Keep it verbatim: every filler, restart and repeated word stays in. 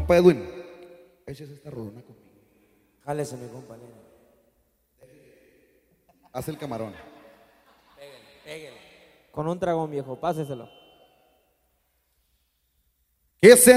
Compa Edwin, échese esta rolona conmigo. Jálese, mi compañero. Haz el camarón. Pégale, pégale. Con un dragón, viejo, páseselo. ¿Qué se